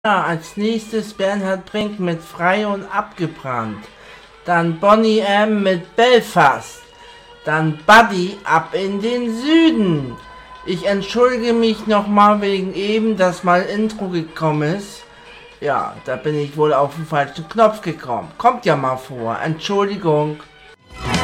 Ja, als nächstes Bernhard Brink mit Frei und Abgebrannt. Dann Bonnie M. mit Belfast. Dann Buddy ab in den Süden. Ich entschuldige mich nochmal wegen eben, dass mal Intro gekommen ist. Ja, da bin ich wohl auf den falschen Knopf gekommen. Kommt ja mal vor. Entschuldigung.